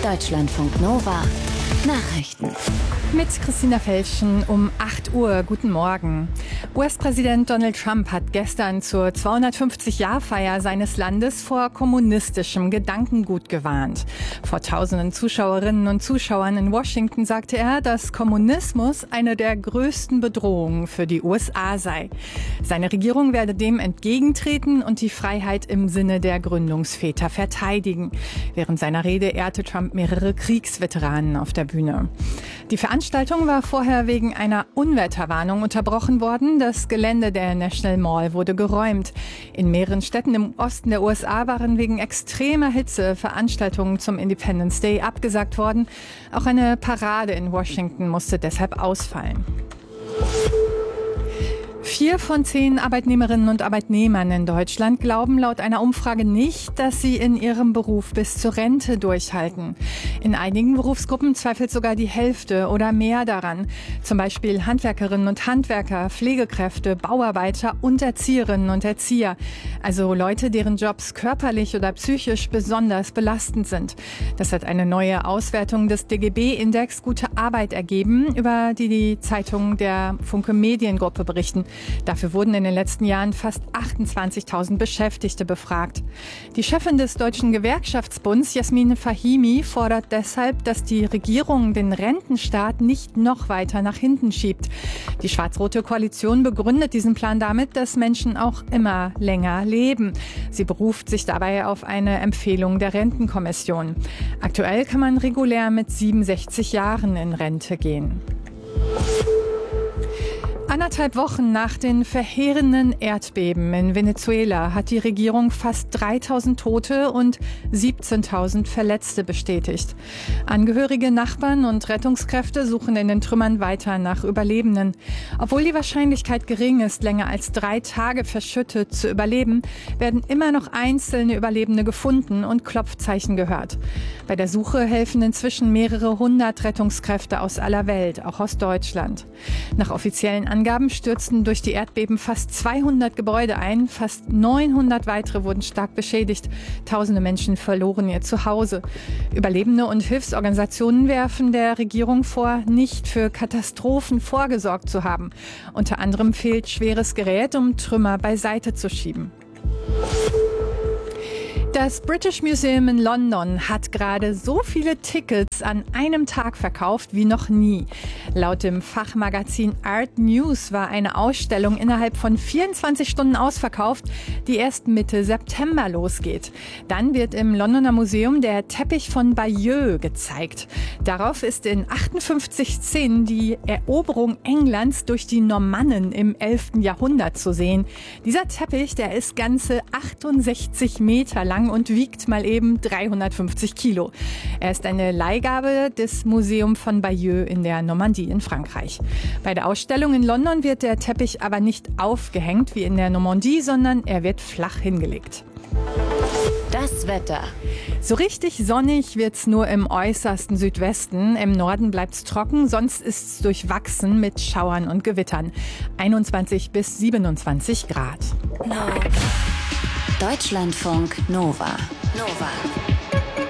Deutschlandfunk Nova Nachrichten. Mit Christina Felschen um 8 Uhr. Guten Morgen. US-Präsident Donald Trump hat gestern zur 250-Jahr-Feier seines Landes vor kommunistischem Gedankengut gewarnt. Vor tausenden Zuschauerinnen und Zuschauern in Washington sagte er, dass Kommunismus eine der größten Bedrohungen für die USA sei. Seine Regierung werde dem entgegentreten und die Freiheit im Sinne der Gründungsväter verteidigen. Während seiner Rede ehrte Trump mehrere Kriegsveteranen auf der Bühne. Die Veranstaltung war vorher wegen einer Unwetterwarnung unterbrochen worden. Das Gelände der National Mall wurde geräumt. In mehreren Städten im Osten der USA waren wegen extremer Hitze Veranstaltungen zum Independence Day abgesagt worden. Auch eine Parade in Washington musste deshalb ausfallen. 4 von 10 Arbeitnehmerinnen und Arbeitnehmern in Deutschland glauben laut einer Umfrage nicht, dass sie in ihrem Beruf bis zur Rente durchhalten. In einigen Berufsgruppen zweifelt sogar die Hälfte oder mehr daran. Zum Beispiel Handwerkerinnen und Handwerker, Pflegekräfte, Bauarbeiter und Erzieherinnen und Erzieher. Also Leute, deren Jobs körperlich oder psychisch besonders belastend sind. Das hat eine neue Auswertung des DGB-Index Gute Arbeit ergeben, über die Zeitungen der Funke Mediengruppe berichten. Dafür wurden in den letzten Jahren fast 28.000 Beschäftigte befragt. Die Chefin des Deutschen Gewerkschaftsbunds, Jasmin Fahimi, fordert deshalb, dass die Regierung den Rentenstaat nicht noch weiter nach hinten schiebt. Die schwarz-rote Koalition begründet diesen Plan damit, dass Menschen auch immer länger leben. Sie beruft sich dabei auf eine Empfehlung der Rentenkommission. Aktuell kann man regulär mit 67 Jahren in Rente gehen. 1,5 Wochen nach den verheerenden Erdbeben in Venezuela hat die Regierung fast 3.000 Tote und 17.000 Verletzte bestätigt. Angehörige, Nachbarn und Rettungskräfte suchen in den Trümmern weiter nach Überlebenden. Obwohl die Wahrscheinlichkeit gering ist, länger als 3 Tage verschüttet zu überleben, werden immer noch einzelne Überlebende gefunden und Klopfzeichen gehört. Bei der Suche helfen inzwischen mehrere 100 Rettungskräfte aus aller Welt, auch aus Deutschland. Nach offiziellen Angaben stürzten durch die Erdbeben fast 200 Gebäude ein, fast 900 weitere wurden stark beschädigt. Tausende Menschen verloren ihr Zuhause. Überlebende und Hilfsorganisationen werfen der Regierung vor, nicht für Katastrophen vorgesorgt zu haben. Unter anderem fehlt schweres Gerät, um Trümmer beiseite zu schieben. Das British Museum in London hat gerade so viele Tickets an einem Tag verkauft wie noch nie. Laut dem Fachmagazin Art News war eine Ausstellung innerhalb von 24 Stunden ausverkauft, die erst Mitte September losgeht. Dann wird im Londoner Museum der Teppich von Bayeux gezeigt. Darauf ist in 58 Szenen die Eroberung Englands durch die Normannen im 11. Jahrhundert zu sehen. Dieser Teppich, der ist ganze 68 Meter lang und wiegt mal eben 350 Kilo. Er ist eine Leihgabe des Museums von Bayeux in der Normandie in Frankreich. Bei der Ausstellung in London wird der Teppich aber nicht aufgehängt wie in der Normandie, sondern er wird flach hingelegt. Das Wetter. So richtig sonnig wird's nur im äußersten Südwesten. Im Norden bleibt's trocken, sonst ist's durchwachsen mit Schauern und Gewittern. 21 bis 27 Grad. Deutschlandfunk Nova.